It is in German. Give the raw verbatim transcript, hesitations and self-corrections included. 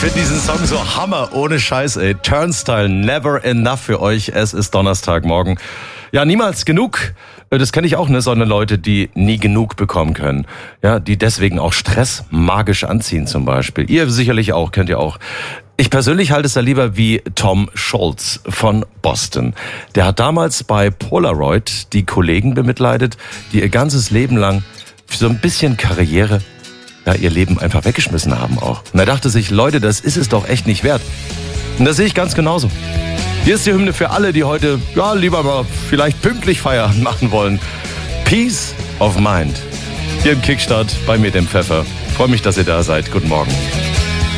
finde diesen Song so Hammer, ohne Scheiß, ey. Turnstile, never enough für euch. Es ist Donnerstagmorgen. Ja, niemals genug. Das kenne ich auch, ne? So eine Leute, die nie genug bekommen können. Ja, die deswegen auch Stress magisch anziehen zum Beispiel. Ihr sicherlich auch, kennt ihr auch. Ich persönlich halte es da lieber wie Tom Scholz von Boston. Der hat damals bei Polaroid die Kollegen bemitleidet, die ihr ganzes Leben lang für so ein bisschen Karriere, ja, ihr Leben einfach weggeschmissen haben auch. Und er dachte sich, Leute, das ist es doch echt nicht wert. Und das sehe ich ganz genauso. Hier ist die Hymne für alle, die heute, ja, lieber mal vielleicht pünktlich Feierabend machen wollen. Peace of Mind. Hier im Kickstart bei mir, dem Pfeffer. Freue mich, dass ihr da seid. Guten Morgen.